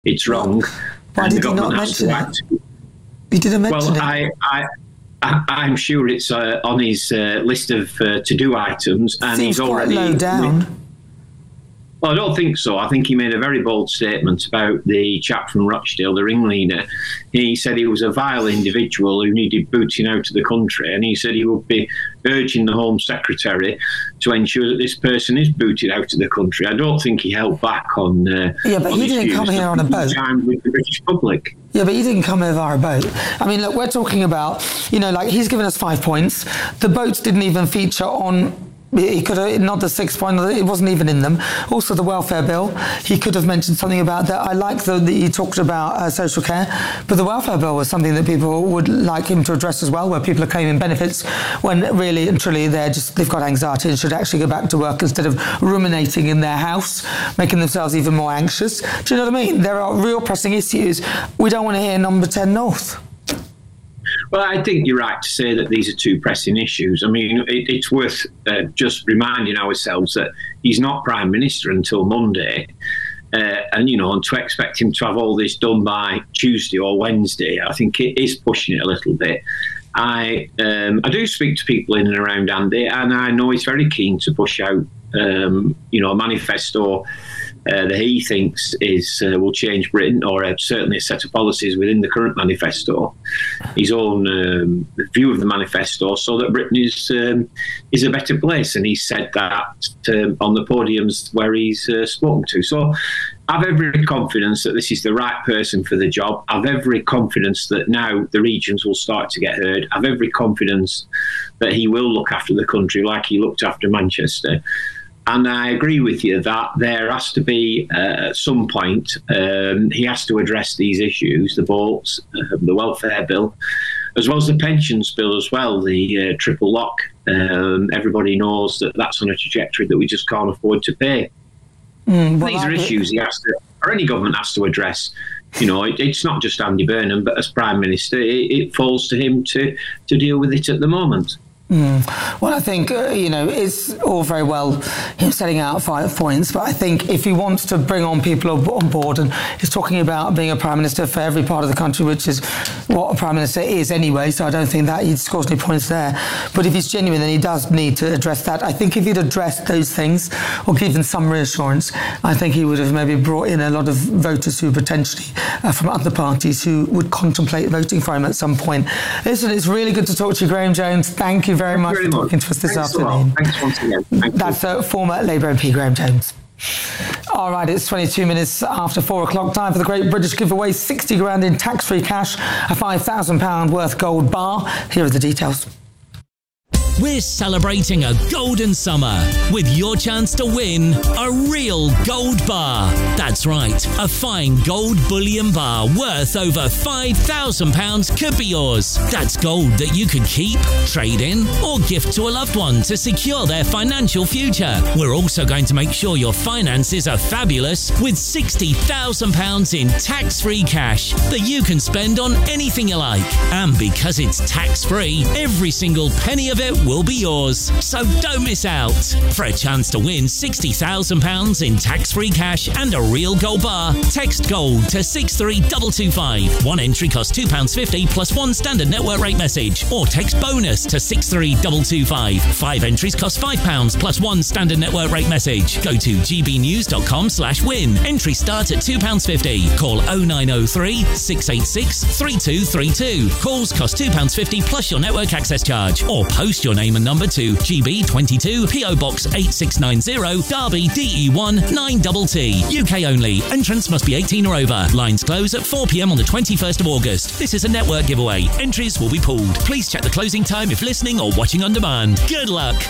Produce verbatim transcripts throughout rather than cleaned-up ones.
it's wrong. Why and did the you not government has mention to it? You didn't mention well, it. I, I, I, I'm sure it's uh, on his uh, list of uh, to-do items, and Seems he's already quite low down. Well, I don't think so. I think he made a very bold statement about the chap from Rochdale, the ringleader. He said he was a vile individual who needed booting out of the country, and he said he would be urging the Home Secretary to ensure that this person is booted out of the country. I don't think he held back on. Uh, yeah, but on he didn't come here on a boat. With the British public. Yeah, but he didn't come here via a boat. I mean, look, we're talking about, you know, like he's given us five points. The boats didn't even feature on. He could have, not the sixth point, it wasn't even in them. Also, the welfare bill, he could have mentioned something about that. I like the, the he talked about uh, social care, but the welfare bill was something that people would like him to address as well, where people are claiming benefits when really and truly they're just, they've got anxiety and should actually go back to work instead of ruminating in their house, making themselves even more anxious. Do you know what I mean? There are real pressing issues. We don't want to hear number ten North. Well, I think you're right to say that these are two pressing issues. I mean, it, it's worth uh, just reminding ourselves that he's not Prime Minister until Monday. Uh, and, you know, and to expect him to have all this done by Tuesday or Wednesday, I think it is pushing it a little bit. I um, I do speak to people in and around Andy, and I know he's very keen to push out, um, you know, a manifesto Uh, that he thinks is uh, will change Britain, or uh, certainly a set of policies within the current manifesto, his own um, view of the manifesto, so that Britain is um, is a better place. And he said that um, on the podiums where he's uh, spoken to. So I've every confidence that this is the right person for the job. I've every confidence that now the regions will start to get heard. I've every confidence that he will look after the country like he looked after Manchester. And I agree with you that there has to be, uh, at some point, um, he has to address these issues, the boats, uh, the welfare bill, as well as the pensions bill as well, the uh, triple lock. Um, everybody knows that that's on a trajectory that we just can't afford to pay. Mm, well, these are I, issues he has to, or any government has to address. You know, it, it's not just Andy Burnham, but as Prime Minister, it, it falls to him to, to deal with it at the moment. Mm. Well, I think, uh, you know, it's all very well him setting out five points, but I think if he wants to bring on people on board, and he's talking about being a Prime Minister for every part of the country, which is what a Prime Minister is anyway, so I don't think that he scores any points there. But if he's genuine, then he does need to address that. I think if he'd addressed those things, or given some reassurance, I think he would have maybe brought in a lot of voters who potentially, uh, from other parties, who would contemplate voting for him at some point. Listen, it's really good to talk to you, Graham Jones. Thank you very much for talking to us this Thanks afternoon. Thanks once again. Thank That's uh, former Labour M P Graham Jones. All right, it's twenty-two minutes after four o'clock. Time for the Great British Giveaway. sixty grand in tax-free cash, a five thousand pounds worth gold bar. Here are the details. We're celebrating a golden summer with your chance to win a real gold bar. That's right, a fine gold bullion bar worth over five thousand pounds could be yours. That's gold that you could keep, trade in, or gift to a loved one to secure their financial future. We're also going to make sure your finances are fabulous with sixty thousand pounds in tax-free cash that you can spend on anything you like. And because it's tax-free, every single penny of it will be yours. So don't miss out. For a chance to win sixty thousand pounds in tax-free cash and a real gold bar, text GOLD to six three two two five. One entry costs two pounds fifty plus one standard network rate message, or text BONUS to six three two two five. Five entries cost five pounds plus one standard network rate message. Go to gbnews.com slash win. Entry start at two pounds fifty. Call oh nine oh three, six eight six, three two three two. Calls cost two pounds fifty plus your network access charge, or post your name and number to G B twenty-two, P O Box eight six nine zero, Derby, D E one nine T T. U K only. Entrance must be eighteen or over. Lines close at four p.m. on the twenty-first of August. This is a network giveaway. Entries will be pooled. Please check the closing time if listening or watching on demand. Good luck.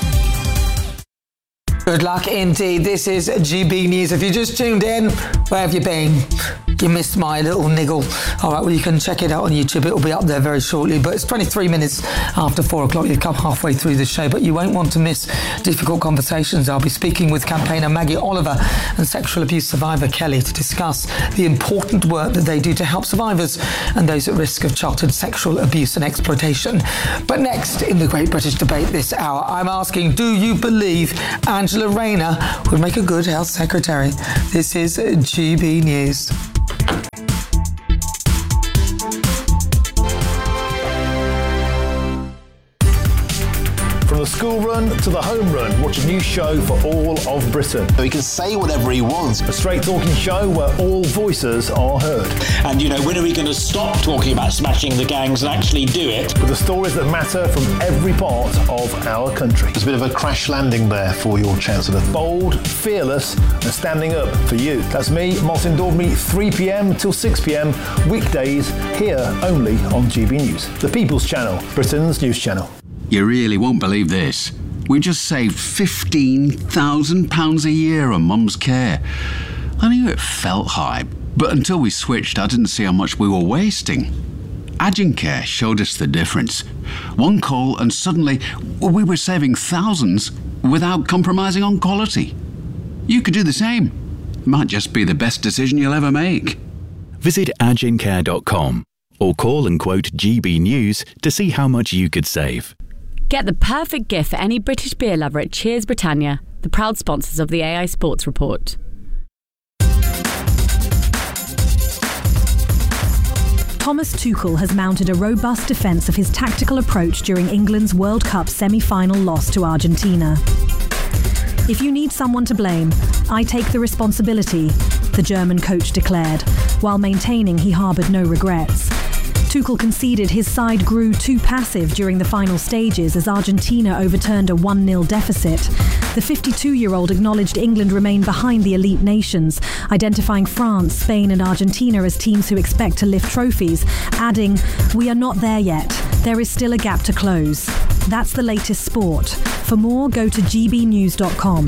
Good luck indeed. This is G B News. If you just tuned in, where have you been? You missed my little niggle. All right, well, you can check it out on YouTube. It will be up there very shortly. But it's twenty-three minutes after four o'clock. You've come halfway through the show, but you won't want to miss difficult conversations. I'll be speaking with campaigner Maggie Oliver and sexual abuse survivor Kelly to discuss the important work that they do to help survivors and those at risk of childhood sexual abuse and exploitation. But next, in the Great British Debate this hour, I'm asking, do you believe Angela Rayner would make a good health secretary? This is G B News. From the school run to the home run, watch a new show for all of Britain. So he can say whatever he wants. A straight talking show where all voices are heard. And, you know, when are we going to stop talking about smashing the gangs and actually do it? With the stories that matter from every part of our country. There's a bit of a crash landing there for your Chancellor. Bold, fearless and standing up for you. That's me, Martin Daubney, three p.m. till six p.m. weekdays here only on G B News. The People's Channel, Britain's news channel. You really won't believe this. We just saved fifteen thousand pounds a year on Mum's care. I knew it felt high, but until we switched, I didn't see how much we were wasting. Agencare showed us the difference. One call and suddenly we were saving thousands without compromising on quality. You could do the same. Might just be the best decision you'll ever make. Visit agencare dot com or call and quote G B News to see how much you could save. Get the perfect gift for any British beer lover at Cheers Britannia, the proud sponsors of the A I Sports Report. Thomas Tuchel has mounted a robust defence of his tactical approach during England's World Cup semi-final loss to Argentina. If you need someone to blame, I take the responsibility, the German coach declared, while maintaining he harboured no regrets. Tuchel conceded his side grew too passive during the final stages as Argentina overturned a one nil deficit. The fifty-two-year-old acknowledged England remain behind the elite nations, identifying France, Spain and Argentina as teams who expect to lift trophies, adding, "We are not there yet. There is still a gap to close." That's the latest sport. For more, go to g b news dot com.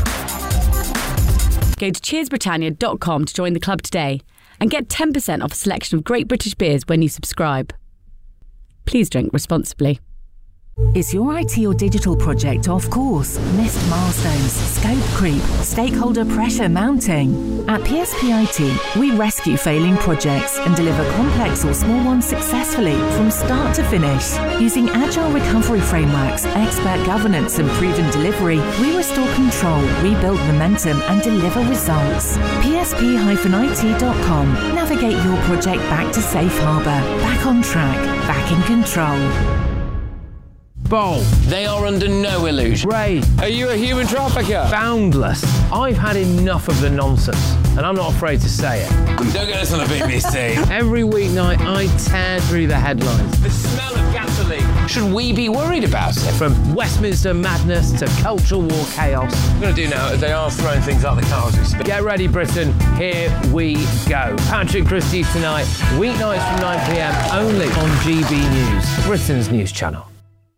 Go to cheers britannia dot com to join the club today and get ten percent off a selection of great British beers when you subscribe. Please drink responsibly. Is your I T or digital project off course? Missed milestones, scope creep, stakeholder pressure mounting? At P S P I T, we rescue failing projects and deliver complex or small ones successfully from start to finish. Using agile recovery frameworks, expert governance and proven delivery, we restore control, rebuild momentum and deliver results. P S P I T dot com. Navigate your project back to safe harbour, back on track, back in control. Bold. They are under no illusion. Ray, are you a human trafficker? Boundless. I've had enough of the nonsense, and I'm not afraid to say it. Don't get us on the B B C. Every weeknight, I tear through the headlines. The smell of gasoline. Should we be worried about it? From Westminster madness to cultural war chaos. What I'm going to do now is they are throwing things out the car as we speak. Get ready, Britain. Here we go. Patrick Christie tonight, weeknights from nine p.m. only on G B News, Britain's news channel.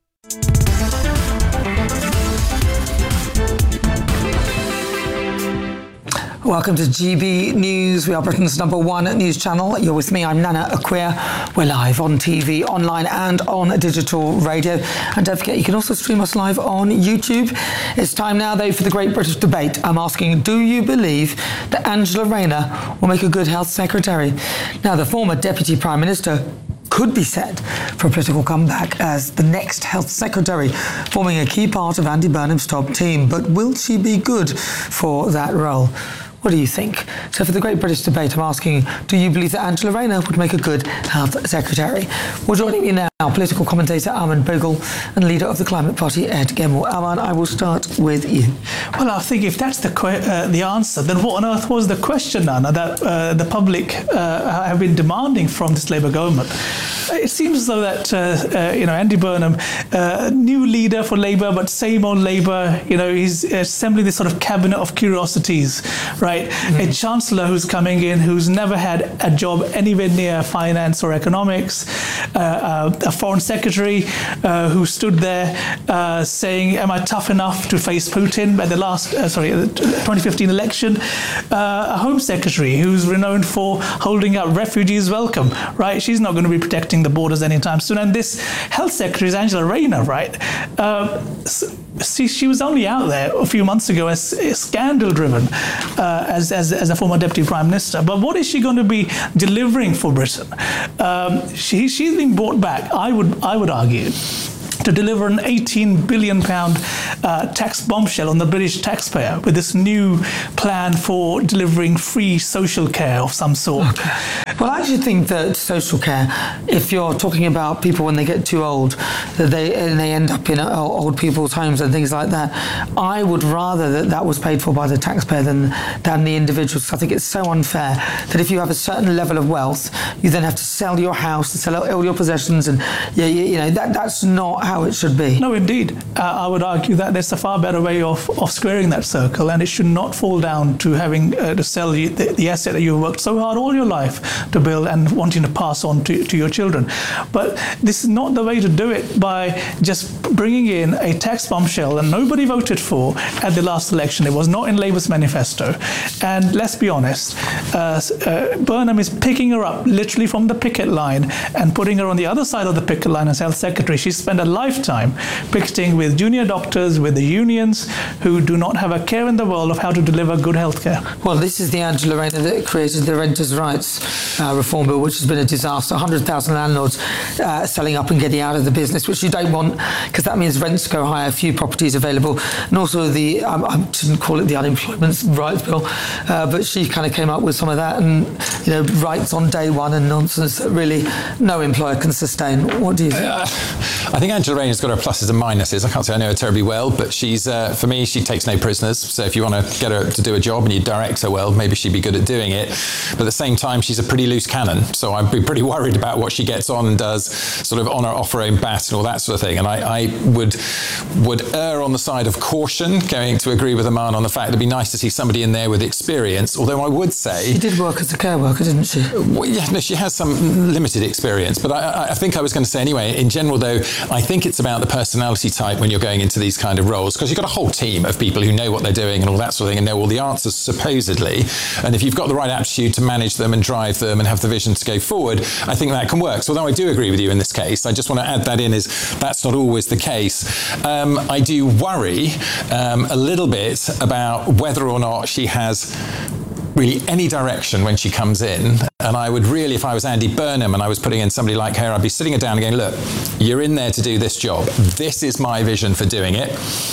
Welcome to G B News. We are Britain's number one news channel. You're with me, I'm Nana Acquia. We're live on T V, online and on digital radio. And don't forget, you can also stream us live on YouTube. It's time now, though, for the Great British Debate. I'm asking, do you believe that Angela Rayner will make a good health secretary? Now, the former Deputy Prime Minister could be set for a political comeback as the next health secretary, forming a key part of Andy Burnham's top team. But will she be good for that role? What do you think? So for the Great British Debate, I'm asking, do you believe that Angela Rayner would make a good health secretary? Well, joining me now, political commentator Arman Bogle and leader of the Climate Party, Ed Gemmell. Arman, I will start with you. Well, I think if that's the que- uh, the answer, then what on earth was the question, Nana, that uh, the public uh, have been demanding from this Labour government? It seems as though that, uh, uh, you know, Andy Burnham, uh, new leader for Labour, but same old Labour, you know, he's assembling this sort of cabinet of curiosities, right? Mm-hmm. A chancellor who's coming in, who's never had a job anywhere near finance or economics, uh, uh, a foreign secretary uh, who stood there uh, saying, am I tough enough to face Putin at the last, uh, sorry, the twenty fifteen election, uh, a home secretary who's renowned for holding up refugees welcome, right? She's not going to be protecting the borders anytime soon. And this health secretary is Angela Rayner, right? Uh, see, she was only out there a few months ago as, as scandal-driven uh, as, as as a former deputy prime minister. But what is she going to be delivering for Britain? Um, she she's been brought back, I would I would argue, to deliver an eighteen billion pound uh, tax bombshell on the British taxpayer with this new plan for delivering free social care of some sort. Okay. Well, I actually think that social care, if you're talking about people when they get too old, that they and they end up in old people's homes and things like that, I would rather that that was paid for by the taxpayer than than the individuals. I think it's so unfair that if you have a certain level of wealth, you then have to sell your house and sell all your possessions, and yeah, you, you know that that's not how it should be. No, indeed, uh, I would argue that there's a far better way of, of squaring that circle, and it should not fall down to having uh, to sell the, the asset that you've worked so hard all your life to build and wanting to pass on to, to your children. But this is not the way to do it, by just bringing in a tax bombshell that nobody voted for at the last election. It was not in Labour's manifesto. And let's be honest, uh, uh, Burnham is picking her up literally from the picket line and putting her on the other side of the picket line as health secretary. She spent a lifetime picketing with junior doctors, with the unions, who do not have a care in the world of how to deliver good health care. Well, this is the Angela Rayner that created the Renters' Rights uh, Reform Bill, which has been a disaster. one hundred thousand landlords uh, selling up and getting out of the business, which you don't want, because that means rents go higher, few properties available. And also the, um, I didn't call it the Unemployment Rights Bill, uh, but she kind of came up with some of that, and, you know, rights on day one and nonsense that really no employer can sustain. What do you think? Uh, I think Angela Rayner's got her pluses and minuses. I can't say I know her terribly well, but she's, uh, for me, she takes no prisoners. So if you want to get her to do a job and you direct her well, maybe she'd be good at doing it. But at the same time, she's a pretty loose cannon. So I'd be pretty worried about what she gets on and does, sort of on her, off her own bat and all that sort of thing. And I, I would would err on the side of caution, going to agree with Aman on the fact it'd be nice to see somebody in there with experience. Although I would say... She did work as a care worker, didn't she? Well, yeah, no, she has some limited experience. But I, I think I was going to say anyway, in general, though, I think it's about the personality type when you're going into these kind of roles, because you've got a whole team of people who know what they're doing and all that sort of thing and know all the answers, supposedly. And if you've got the right aptitude to manage them and drive them and have the vision to go forward, I think that can work. So although I do agree with you in this case, I just want to add that in, is that's not always the case. Um, I do worry um, a little bit about whether or not she has really any direction when she comes in. And I would really, if I was Andy Burnham and I was putting in somebody like her, I'd be sitting her down and going, look, you're in there to do this job. This is my vision for doing it.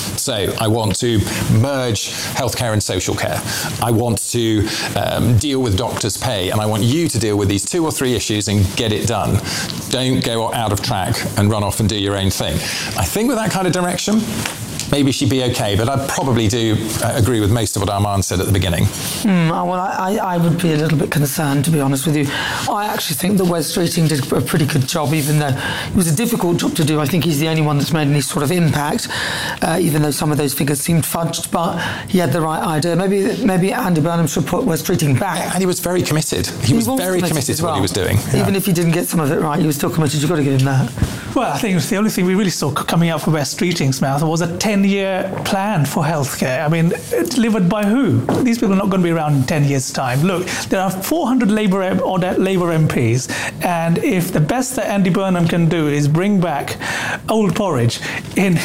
So I want to merge healthcare and social care. I want to um, deal with doctors' pay, and I want you to deal with these two or three issues and get it done. Don't go out of track and run off and do your own thing. I think with that kind of direction, maybe she'd be okay, but I probably do uh, agree with most of what Armand said at the beginning. Mm, well, I, I would be a little bit concerned, to be honest with you. I actually think that Wes Streeting did a pretty good job, even though it was a difficult job to do. I think he's the only one that's made any sort of impact, uh, even though some of those figures seemed fudged, but he had the right idea. Maybe maybe Andy Burnham should put Wes Streeting back. And he was very committed. He, he was, was very committed, committed to well. what he was doing. Even yeah. if he didn't get some of it right, he was still committed. You've got to give him that. Well, I think the only thing we really saw coming out from Wes Streeting's mouth was a ten-year plan for healthcare. I mean, delivered by who? These people are not going to be around in ten years' time. Look, there are four hundred Labour or Labour M Ps, and if the best that Andy Burnham can do is bring back old porridge in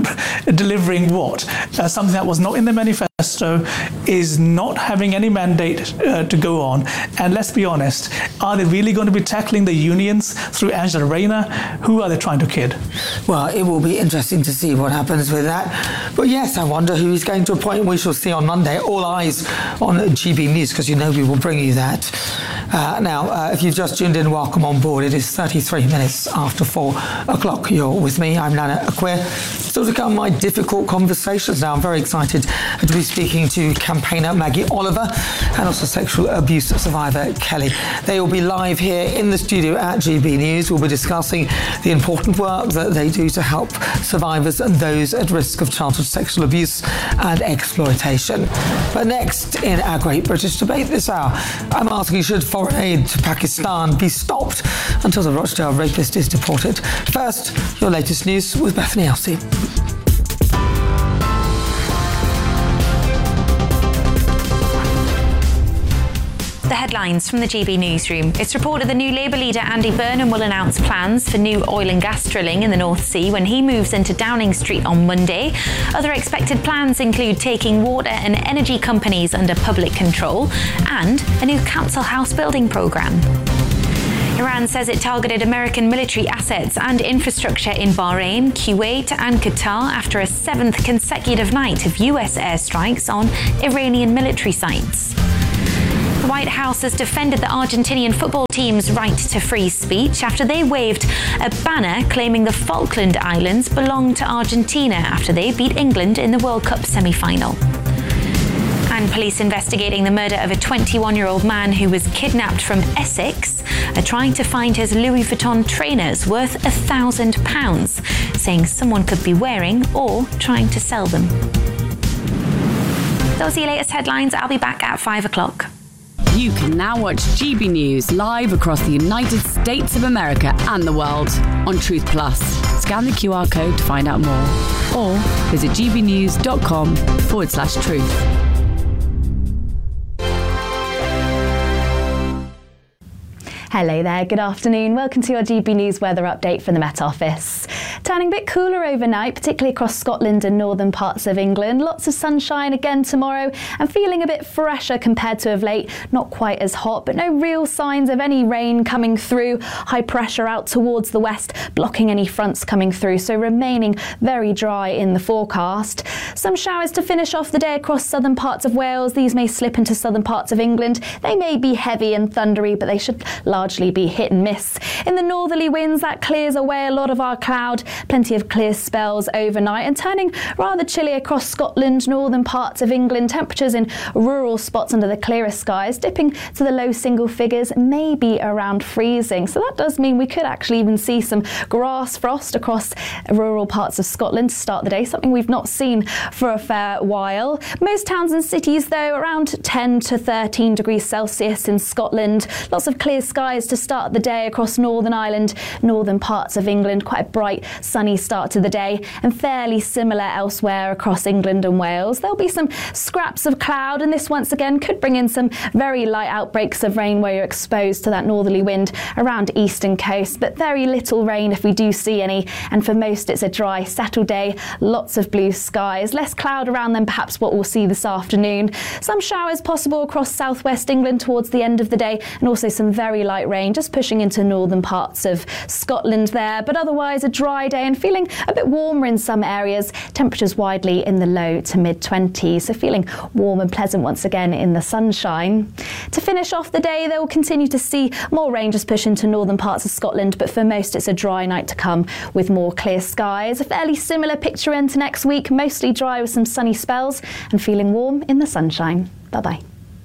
delivering what? Uh, something that was not in the manifesto, is not having any mandate uh, to go on. And let's be honest, are they really going to be tackling the unions through Angela Rayner? Who are they trying to kid? Well, it will be interesting to see what happens with that. But yes, I wonder who he's going to appoint. We shall see on Monday. All eyes on G B News, because you know we will bring you that. Uh, now, uh, if you've just tuned in, welcome on board. It is thirty-three minutes after four o'clock. You're with me. I'm Nana Acquia. Still to come, my difficult conversations. Now, I'm very excited to be speaking to campaigner Maggie Oliver and also sexual abuse survivor Kelly. They will be live here in the studio at G B News. We'll be discussing the important work that they do to help survivors and those at risk of childhood sexual abuse and exploitation. But next in our Great British Debate this hour, I'm asking, should foreign aid to Pakistan be stopped until the Rochdale rapist is deported? First, your latest news with Bethany Elsey. The headlines from the G B Newsroom. It's reported the new Labour leader Andy Burnham will announce plans for new oil and gas drilling in the North Sea when he moves into Downing Street on Monday. Other expected plans include taking water and energy companies under public control and a new council house building programme. Iran says it targeted American military assets and infrastructure in Bahrain, Kuwait and Qatar after a seventh consecutive night of U S airstrikes on Iranian military sites. The White House has defended the Argentinian football team's right to free speech after they waved a banner claiming the Falkland Islands belong to Argentina after they beat England in the World Cup semi-final. And police investigating the murder of a twenty-one-year-old man who was kidnapped from Essex are trying to find his Louis Vuitton trainers worth a thousand pounds, saying someone could be wearing or trying to sell them. Those are your latest headlines. I'll be back at five o'clock. You can now watch G B News live across the United States of America and the world on Truth Plus. Scan the Q R code to find out more or visit gbnews.com forward slash truth. Hello there, good afternoon. Welcome to your G B News weather update from the Met Office. Turning a bit cooler overnight, particularly across Scotland and northern parts of England. Lots of sunshine again tomorrow and feeling a bit fresher compared to of late. Not quite as hot, but no real signs of any rain coming through. High pressure out towards the west, blocking any fronts coming through, so remaining very dry in the forecast. Some showers to finish off the day across southern parts of Wales. These may slip into southern parts of England. They may be heavy and thundery, but they should largely be hit and miss. In the northerly winds, that clears away a lot of our cloud. Plenty of clear spells overnight and turning rather chilly across Scotland, northern parts of England. Temperatures in rural spots under the clearest skies dipping to the low single figures, maybe around freezing. So that does mean we could actually even see some grass frost across rural parts of Scotland to start the day, something we've not seen for a fair while. Most towns and cities, though, around ten to thirteen degrees Celsius in Scotland. Lots of clear skies to start the day across Northern Ireland, northern parts of England. Quite a bright, sunny start to the day, and fairly similar elsewhere across England and Wales. There'll be some scraps of cloud, and this once again could bring in some very light outbreaks of rain where you're exposed to that northerly wind around eastern coast, but very little rain if we do see any. And for most, it's a dry, settled day. Lots of blue skies, less cloud around than perhaps what we'll see this afternoon. Some showers possible across southwest England towards the end of the day, and also some very light rain just pushing into northern parts of Scotland there. But otherwise, a dry day and feeling a bit warmer in some areas. Temperatures widely in the low to mid twenties, so feeling warm and pleasant once again in the sunshine. To finish off the day, they will continue to see more rain just push into northern parts of Scotland, but for most it's a dry night to come with more clear skies. A fairly similar picture into next week, mostly dry with some sunny spells and feeling warm in the sunshine. Bye-bye.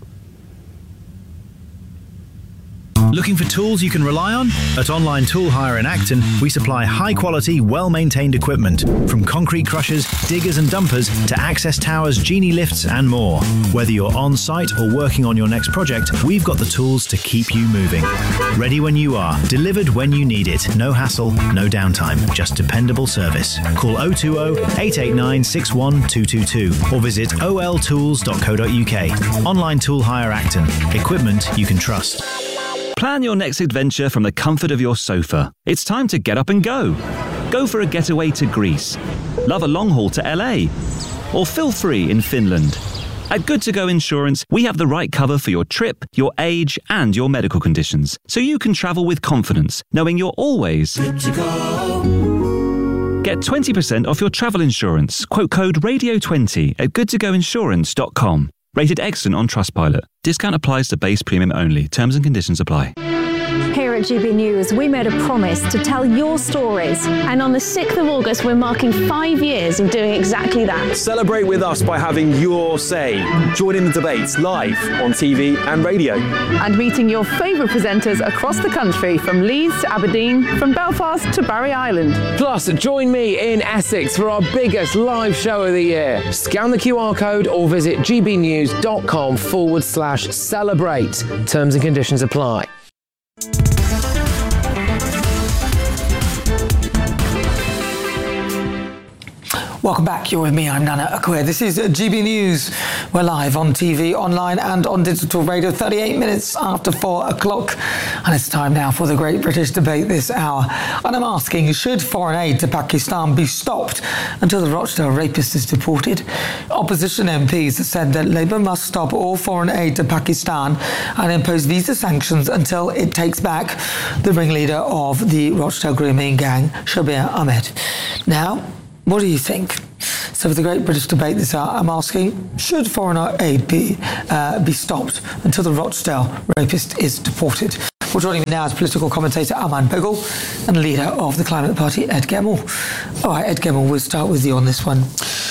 Looking for tools you can rely on? At Online Tool Hire in Acton, we supply high-quality, well-maintained equipment, from concrete crushers, diggers and dumpers to access towers, genie lifts and more. Whether you're on-site or working on your next project, we've got the tools to keep you moving. Ready when you are, delivered when you need it. No hassle, no downtime, just dependable service. Call oh two oh, eight eight nine, six one two two two or visit o l tools dot co dot u k. Online Tool Hire Acton. Equipment you can trust. Plan your next adventure from the comfort of your sofa. It's time to get up and go. Go for a getaway to Greece. Love a long haul to L A. Or feel free in Finland. At Good To Go Insurance, we have the right cover for your trip, your age, and your medical conditions, so you can travel with confidence, knowing you're always good to go. Get twenty percent off your travel insurance. Quote code radio twenty at good to go insurance dot com. Rated excellent on Trustpilot. Discount applies to base premium only. Terms and conditions apply. Here at G B News, we made a promise to tell your stories. And on the sixth of August, we're marking five years of doing exactly that. Celebrate with us by having your say. Join in the debates live on T V and radio. And meeting your favourite presenters across the country, from Leeds to Aberdeen, from Belfast to Barry Island. Plus, join me in Essex for our biggest live show of the year. Scan the Q R code or visit gbnews.com forward slash celebrate. Terms and conditions apply. Welcome back. You're with me. I'm Nana Akua. This is G B News. We're live on T V, online and on digital radio, thirty-eight minutes after four o'clock. And it's time now for the Great British Debate this hour. And I'm asking, should foreign aid to Pakistan be stopped until the Rochdale rapist is deported? Opposition M Ps have said that Labour must stop all foreign aid to Pakistan and impose visa sanctions until it takes back the ringleader of the Rochdale grooming gang, Shabir Ahmed. Now, what do you think? So for the Great British Debate this hour, I'm asking, should foreign aid be uh, be stopped until the Rochdale rapist is deported? Well, joining me now is political commentator Aman Bogle and leader of the Climate Party, Ed Gemmell. All right, Ed Gemmell, we'll start with you on this one.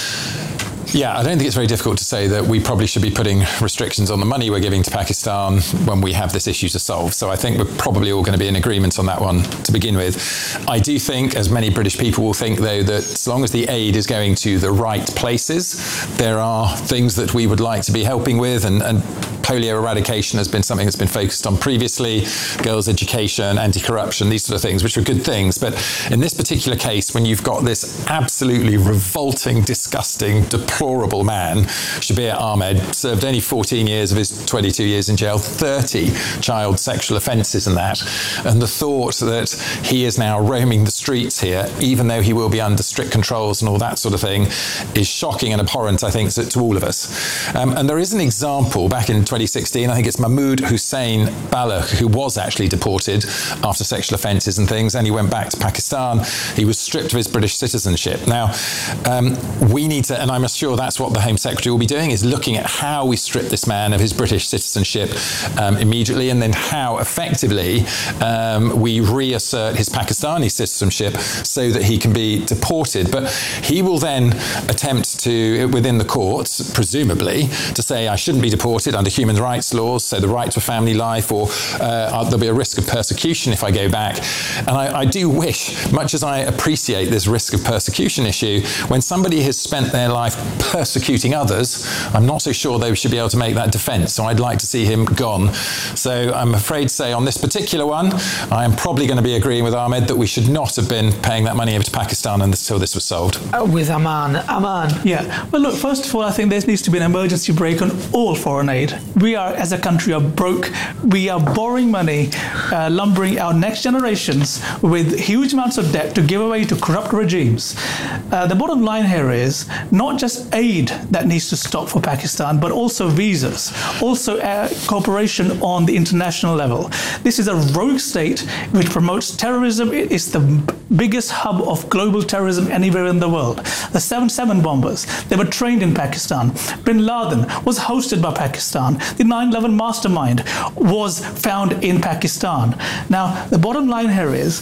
Yeah, I don't think it's very difficult to say that we probably should be putting restrictions on the money we're giving to Pakistan when we have this issue to solve. So I think we're probably all going to be in agreement on that one to begin with. I do think, as many British people will think, though, that as long as the aid is going to the right places, there are things that we would like to be helping with, and, and polio eradication has been something that's been focused on previously, girls' education, anti-corruption, these sort of things, which are good things. But in this particular case, when you've got this absolutely revolting, disgusting, deplorable man, Shabir Ahmed, served only fourteen years of his twenty-two years in jail, thirty child sexual offences and that, and the thought that he is now roaming the streets here, even though he will be under strict controls and all that sort of thing, is shocking and abhorrent, I think, to, to all of us. Um, and there is an example back in twenty sixteen, I think it's Mahmoud Hussein Balagh, who was actually deported after sexual offences and things, and he went back to Pakistan. He was stripped of his British citizenship. Now, um, we need to, and I'm sure that's what the Home Secretary will be doing, is looking at how we strip this man of his British citizenship um, immediately, and then how effectively um, we reassert his Pakistani citizenship so that he can be deported. But he will then attempt to, within the courts, presumably, to say, I shouldn't be deported under human rights laws, so the right to a family life, or uh, there'll be a risk of persecution if I go back. And I, I do wish, much as I appreciate this risk of persecution issue, when somebody has spent their life persecuting others, I'm not so sure they should be able to make that defence. So I'd like to see him gone. So I'm afraid to say on this particular one, I am probably going to be agreeing with Ahmed that we should not have been paying that money over to Pakistan until this was solved. Uh, with Aman. Aman. Yeah. Well, look, first of all, I think there needs to be an emergency break on all foreign aid. We are, as a country, are broke. We are borrowing money, uh, lumbering our next generations with huge amounts of debt to give away to corrupt regimes. Uh, the bottom line here is not just aid that needs to stop for Pakistan, but also visas, also uh, cooperation on the international level. This is a rogue state which promotes terrorism. It is the biggest hub of global terrorism anywhere in the world. The seven seven bombers, they were trained in Pakistan. Bin Laden was hosted by Pakistan. The nine eleven mastermind was found in Pakistan. Now, the bottom line here is,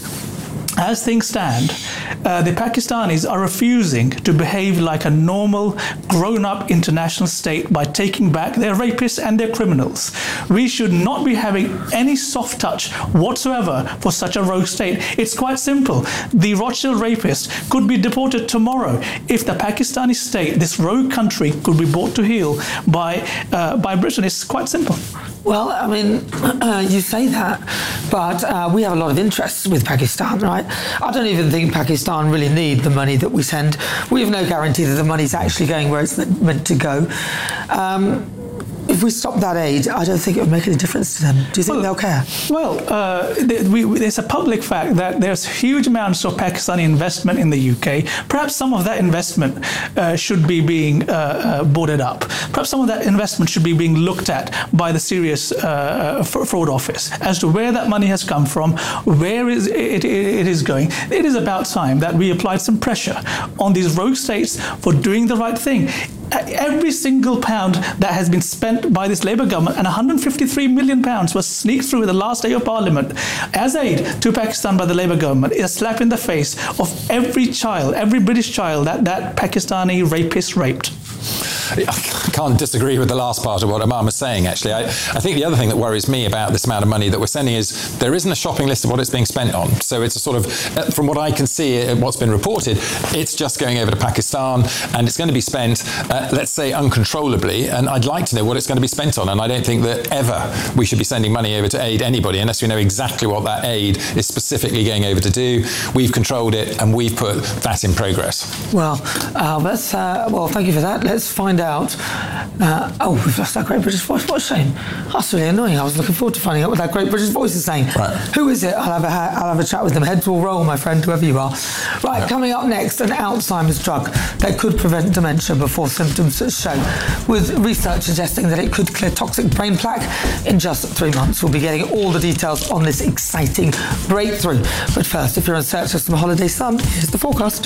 as things stand, uh, the Pakistanis are refusing to behave like a normal, grown-up international state by taking back their rapists and their criminals. We should not be having any soft touch whatsoever for such a rogue state. It's quite simple. The Rochdale rapist could be deported tomorrow if the Pakistani state, this rogue country, could be brought to heel by uh, by Britain. It's quite simple. Well, I mean, uh, you say that, but uh, we have a lot of interests with Pakistan, right? I don't even think Pakistan really need the money that we send. We have no guarantee that the money's actually going where it's meant to go. Um, if we stop that aid, I don't think it would make any difference to them. Do you think well, they'll care? Well, uh, they, we, there's a public fact that there's huge amounts of Pakistani investment in the U K. Perhaps some of that investment uh, should be being uh, uh, boarded up. Perhaps some of that investment should be being looked at by the Serious uh, Fraud Office as to where that money has come from, where is it, it, it is going. It is about time that we applied some pressure on these rogue states for doing the right thing. Every single pound that has been spent by this Labour government, and one hundred fifty-three million pounds was sneaked through the last day of Parliament as aid to Pakistan by the Labour government, is a slap in the face of every child, every British child that that Pakistani rapist raped. I can't disagree with the last part of what Amam was saying, actually. I, I think the other thing that worries me about this amount of money that we're sending is there isn't a shopping list of what it's being spent on. So it's a sort of, from what I can see, what's been reported, it's just going over to Pakistan, and it's going to be spent, uh, let's say, uncontrollably. And I'd like to know what it's going to be spent on. And I don't think that ever we should be sending money over to aid anybody unless we know exactly what that aid is specifically going over to do. We've controlled it, and we've put that in progress. Well, uh, let's, uh, well, thank you for that. Let's find out. Uh, oh, we've lost that great British voice. What a shame. That's really annoying. I was looking forward to finding out what that great British voice is saying. Right. Who is it? I'll have a, I'll have a chat with them. Heads will roll, my friend, whoever you are. Right, yeah. Coming up next, an Alzheimer's drug that could prevent dementia before symptoms show, with research suggesting that it could clear toxic brain plaque in just three months. We'll be getting all the details on this exciting breakthrough. But first, if you're in search of some holiday sun, here's the forecast.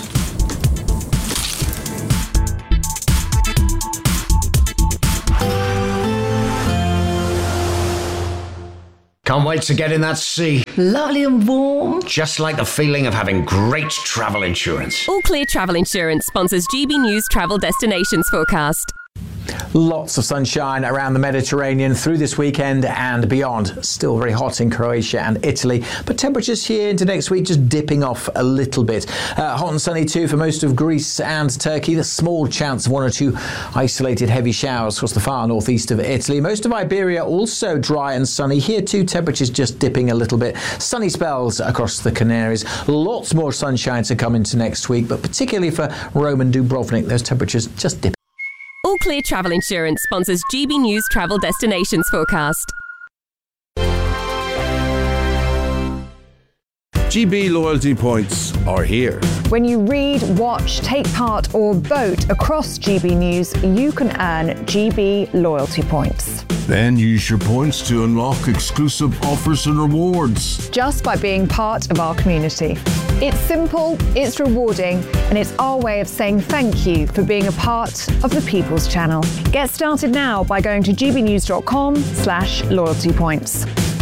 Can't wait to get in that sea. Lovely and warm. Just like the feeling of having great travel insurance. All Clear Travel Insurance sponsors G B News Travel Destinations Forecast. Lots of sunshine around the Mediterranean through this weekend and beyond. Still very hot in Croatia and Italy, but temperatures here into next week just dipping off a little bit. Uh, hot and sunny too for most of Greece and Turkey. The small chance of one or two isolated heavy showers across the far northeast of Italy. Most of Iberia also dry and sunny. Here too, temperatures just dipping a little bit. Sunny spells across the Canaries. Lots more sunshine to come into next week, but particularly for Rome and Dubrovnik, those temperatures just dipping. All Clear Travel Insurance sponsors G B News Travel Destinations Forecast. G B loyalty points are here. When you read, watch, take part or vote across G B News, you can earn G B loyalty points. Then use your points to unlock exclusive offers and rewards. Just by being part of our community. It's simple, it's rewarding, and it's our way of saying thank you for being a part of the People's Channel. Get started now by going to gbnews.com slash loyalty points.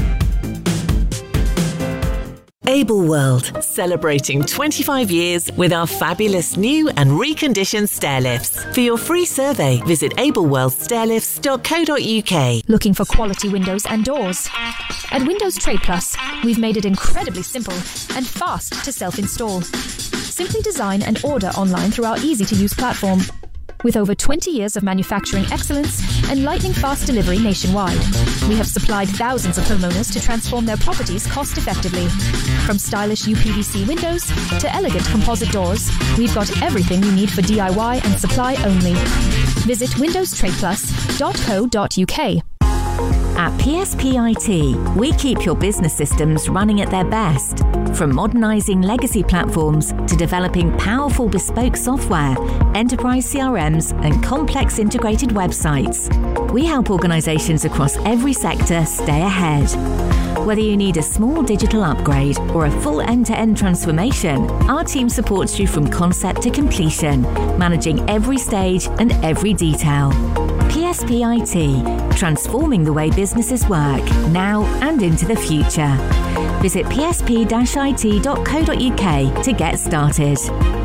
Able World, celebrating twenty-five years with our fabulous new and reconditioned stair lifts. For your free survey, visit able world stair lifts dot co dot uk. Looking for quality windows and doors? At Windows Trade Plus, we've made it incredibly simple and fast to self-install. Simply design and order online through our easy-to-use platform. With over twenty years of manufacturing excellence and lightning-fast delivery nationwide, we have supplied thousands of homeowners to transform their properties cost-effectively. From stylish U P V C windows to elegant composite doors, we've got everything you need for D I Y and supply only. Visit windows trade plus dot co dot uk. At P S P I T, we keep your business systems running at their best. From modernising legacy platforms to developing powerful bespoke software, enterprise C R Ms and complex integrated websites, we help organisations across every sector stay ahead. Whether you need a small digital upgrade or a full end-to-end transformation, our team supports you from concept to completion, managing every stage and every detail. P S P I T, transforming the way businesses work, now and into the future. Visit p s p dash i t dot co dot uk to get started.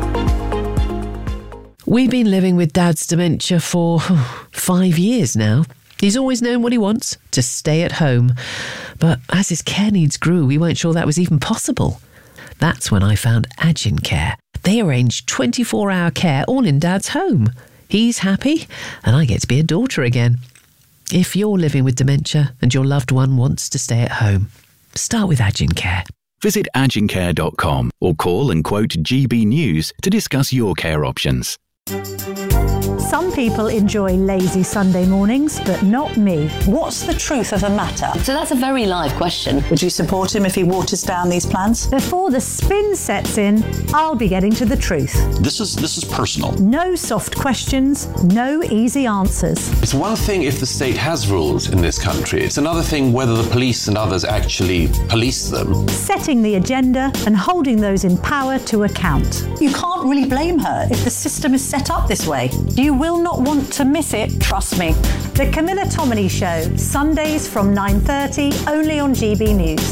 We've been living with Dad's dementia for five years now. He's always known what he wants, to stay at home. But as his care needs grew, we weren't sure that was even possible. That's when I found Agincare. They arrange twenty-four hour care all in Dad's home. He's happy, and I get to be a daughter again. If you're living with dementia and your loved one wants to stay at home, start with Agincare. Visit agincare dot com or call and quote G B News to discuss your care options. Some people enjoy lazy Sunday mornings, but not me. What's the truth of the matter? So that's a very live question. Would you support him if he waters down these plans? Before the spin sets in, I'll be getting to the truth. This is this is personal. No soft questions, no easy answers. It's one thing if the state has rules in this country. It's another thing whether the police and others actually police them. Setting the agenda and holding those in power to account. You can't really blame her if the system is set up this way. You will not want to miss it, trust me. The Camilla Tominey Show, Sundays from nine thirty, only on G B News.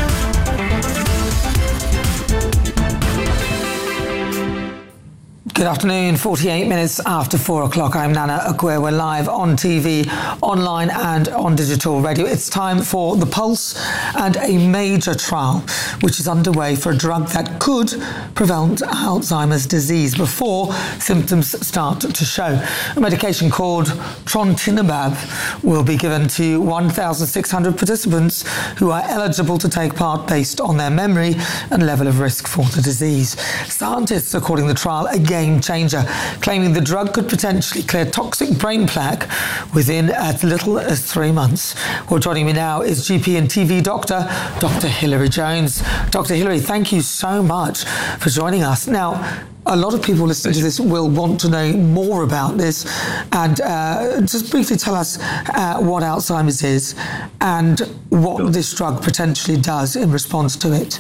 Good afternoon, forty-eight minutes after four o'clock. I'm Nana Akwe. We're live on T V, online and on digital radio. It's time for The Pulse and a major trial which is underway for a drug that could prevent Alzheimer's disease before symptoms start to show. A medication called trontinemab will be given to one thousand six hundred participants who are eligible to take part based on their memory and level of risk for the disease. Scientists are calling the trial a game changer, claiming the drug could potentially clear toxic brain plaque within as little as three months. Well, joining me now is G P and T V doctor, Doctor Hilary Jones. Doctor Hilary, thank you so much for joining us. Now, a lot of people listening to this will want to know more about this, and uh, just briefly tell us uh, what Alzheimer's is and what sure. this drug potentially does in response to it.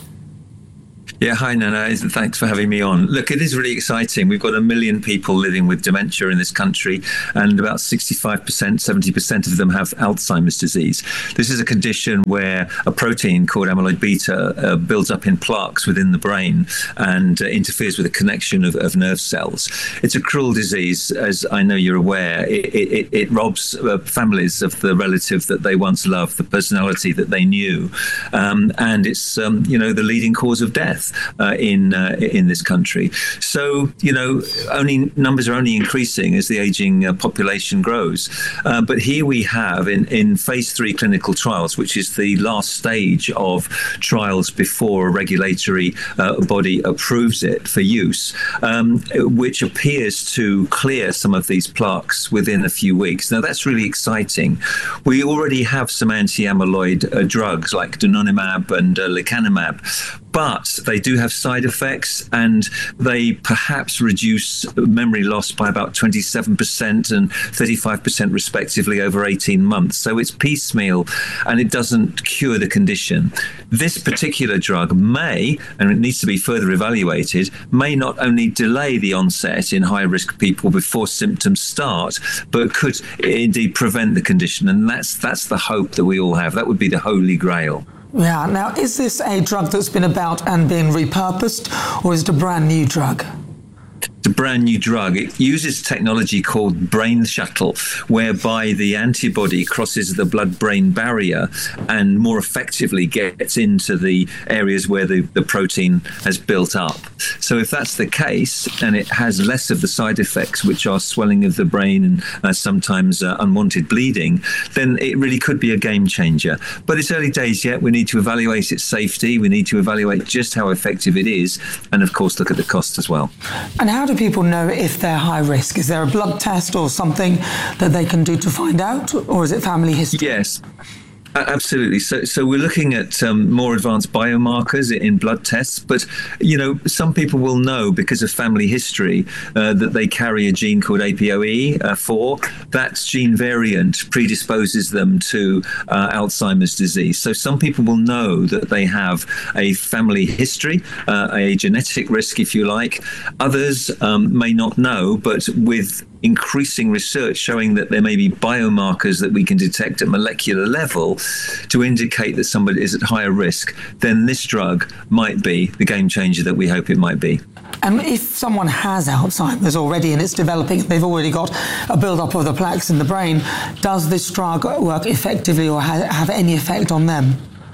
Yeah, hi Nana, thanks for having me on. Look, it is really exciting. We've got a million people living with dementia in this country, and about sixty-five percent, seventy percent of them have Alzheimer's disease. This is a condition where a protein called amyloid beta uh, builds up in plaques within the brain and uh, interferes with the connection of, of nerve cells. It's a cruel disease, as I know you're aware. It, it, it robs uh, families of the relative that they once loved, the personality that they knew, um, and it's um, you know the leading cause of death Uh, in uh, in this country. So, you know, only numbers are only increasing as the aging uh, population grows. Uh, but here we have in, in phase three clinical trials, which is the last stage of trials before a regulatory uh, body approves it for use, um, which appears to clear some of these plaques within a few weeks. Now, that's really exciting. We already have some anti-amyloid uh, drugs like donanemab and uh, lecanemab, but they do have side effects, and they perhaps reduce memory loss by about twenty-seven percent and thirty-five percent respectively over eighteen months. So it's piecemeal, and it doesn't cure the condition. This particular drug may, and it needs to be further evaluated, may not only delay the onset in high-risk people before symptoms start, but could indeed prevent the condition. And that's that's the hope that we all have. That would be the holy grail. Yeah. Now, is this a drug that's been about and being repurposed, or is it a brand new drug? It's a brand new drug. It uses technology called brain shuttle, whereby the antibody crosses the blood-brain barrier and more effectively gets into the areas where the, the protein has built up. So if that's the case, and it has less of the side effects, which are swelling of the brain and uh, sometimes uh, unwanted bleeding, then it really could be a game changer. But it's early days yet. We need to evaluate its safety. We need to evaluate just how effective it is, and of course look at the cost as well. And how do people know if they're high risk? Is there a blood test or something that they can do to find out, or is it family history? Yes. Absolutely. So, so we're looking at um, more advanced biomarkers in blood tests, but you know, some people will know because of family history uh, that they carry a gene called A P O E four. That gene variant predisposes them to uh, Alzheimer's disease. So some people will know that they have a family history, uh, a genetic risk, if you like. Others um, may not know, but with increasing research showing that there may be biomarkers that we can detect at molecular level to indicate that somebody is at higher risk, then this drug might be the game changer that we hope it might be. And if someone has Alzheimer's already and it's developing, they've already got a build-up of the plaques in the brain, does this drug work effectively or ha- have any effect on them?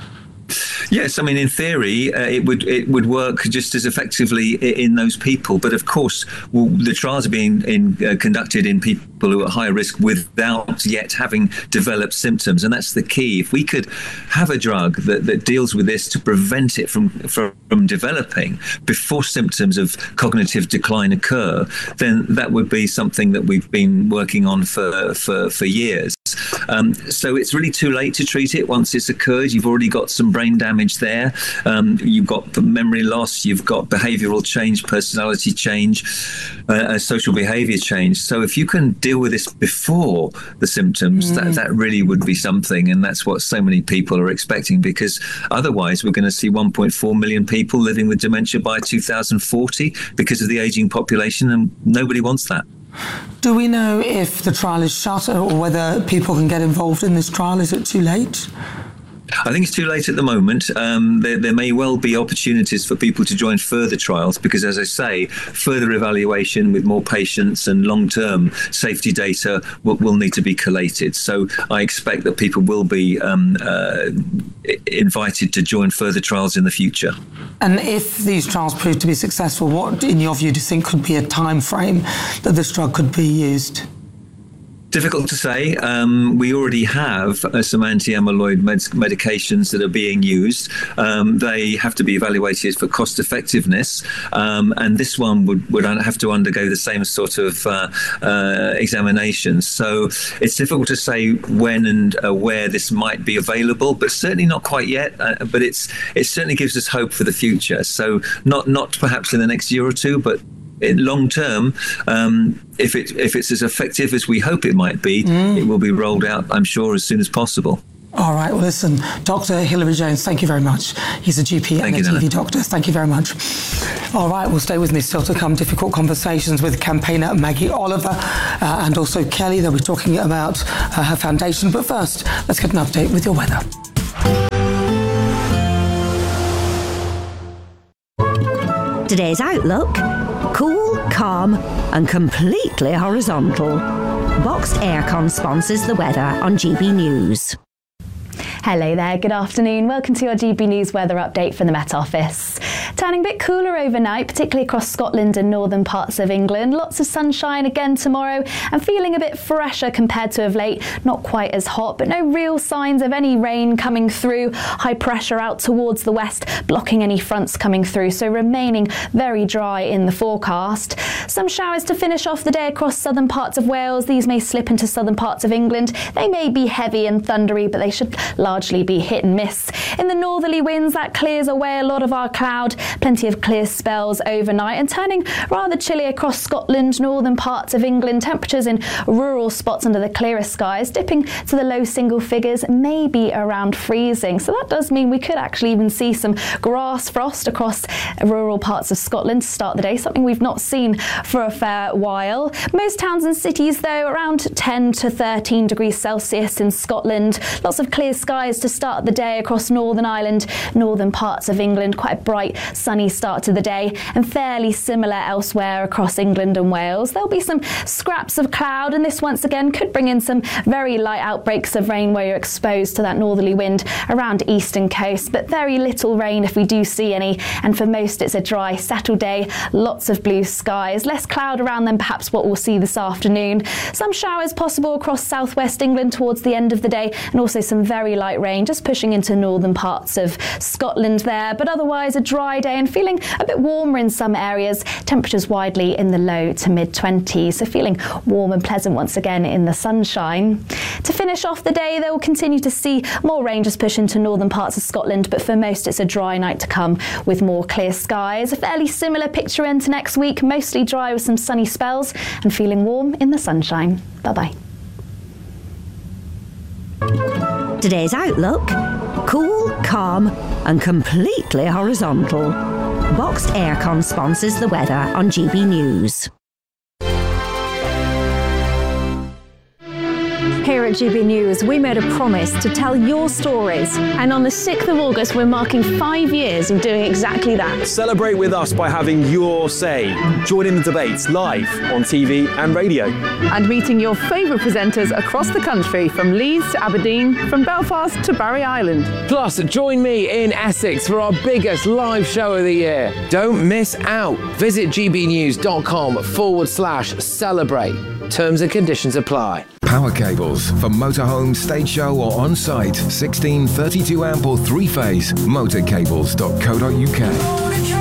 Yes, I mean, in theory, uh, it would it would work just as effectively in those people. But of course, well, the trials are being in, uh, conducted in people who are high risk without yet having developed symptoms, and that's the key. If we could have a drug that, that deals with this to prevent it from, from from developing before symptoms of cognitive decline occur, then that would be something that we've been working on for for, for years. Um, so it's really too late to treat it once it's occurred. You've already got some brain damage there. Um, you've got memory loss. You've got behavioural change, personality change, uh, social behaviour change. So if you can deal with this before the symptoms, mm. that, that really would be something. And that's what so many people are expecting, because otherwise we're going to see one point four million people living with dementia by two thousand forty because of the ageing population, and nobody wants that. Do we know if the trial is shut or whether people can get involved in this trial? Is it too late? I think it's too late at the moment. Um, there, there may well be opportunities for people to join further trials because, as I say, further evaluation with more patients and long-term safety data will, will need to be collated. So I expect that people will be um, uh, invited to join further trials in the future. And if these trials prove to be successful, what, in your view, do you think could be a time frame that this drug could be used? Difficult to say. Um, we already have uh, some anti-amyloid med- medications that are being used. Um, they have to be evaluated for cost effectiveness, um, and this one would, would have to undergo the same sort of uh, uh, examinations. So it's difficult to say when and uh, where this might be available, but certainly not quite yet. Uh, but it's it certainly gives us hope for the future. So not not perhaps in the next year or two, but in long term, um, if it if it's as effective as we hope it might be, mm. it will be rolled out, I'm sure, as soon as possible. All right. Well, listen, Doctor Hilary Jones, thank you very much. He's a G P thank and you, a T V Nana. doctor. Thank you very much. All right. Well, stay with me. Still to come, difficult conversations with campaigner Maggie Oliver uh, and also Kelly. They'll be talking about uh, her foundation. But first, let's get an update with your weather. Today's outlook: cool, calm and completely horizontal. Boxed Aircon sponsors the weather on G B News. Hello there, good afternoon. Welcome to your G B News weather update from the Met Office. Turning a bit cooler overnight, particularly across Scotland and northern parts of England. Lots of sunshine again tomorrow and feeling a bit fresher compared to of late. Not quite as hot, but no real signs of any rain coming through. High pressure out towards the west, blocking any fronts coming through, so remaining very dry in the forecast. Some showers to finish off the day across southern parts of Wales. These may slip into southern parts of England. They may be heavy and thundery, but they should largely be hit and miss. In the northerly winds, that clears away a lot of our cloud. Plenty of clear spells overnight and turning rather chilly across Scotland, northern parts of England. Temperatures in rural spots under the clearest skies dipping to the low single figures, maybe around freezing. So that does mean we could actually even see some grass frost across rural parts of Scotland to start the day, something we've not seen for a fair while. Most towns and cities, though, around ten to thirteen degrees Celsius in Scotland. Lots of clear skies to start the day across Northern Ireland, northern parts of England. Quite a bright, sunny start to the day, and fairly similar elsewhere across England and Wales. There'll be some scraps of cloud, and this once again could bring in some very light outbreaks of rain where you're exposed to that northerly wind around eastern coast, but very little rain if we do see any. And for most, it's a dry, settled day. Lots of blue skies, less cloud around than perhaps what we'll see this afternoon. Some showers possible across southwest England towards the end of the day, and also some very light rain just pushing into northern parts of Scotland there. But otherwise, a dry day and feeling a bit warmer in some areas. Temperatures widely in the low to mid twenties, so feeling warm and pleasant once again in the sunshine. To finish off the day, they will continue to see more rain just push into northern parts of Scotland, but for most it's a dry night to come with more clear skies. A fairly similar picture into next week, mostly dry with some sunny spells and feeling warm in the sunshine. Bye-bye. Today's outlook: cool, calm and completely horizontal. Boxed Aircon sponsors the weather on G B News. Here at G B News, we made a promise to tell your stories. And on the sixth of August, we're marking five years of doing exactly that. Celebrate with us by having your say. Join in the debates live on T V and radio. And meeting your favourite presenters across the country, from Leeds to Aberdeen, from Belfast to Barry Island. Plus, join me in Essex for our biggest live show of the year. Don't miss out. Visit gbnews.com forward slash celebrate. Terms and conditions apply. Power cables for motorhome, stage show or on-site. sixteen, thirty-two amp or three-phase. motorcables dot co dot uk.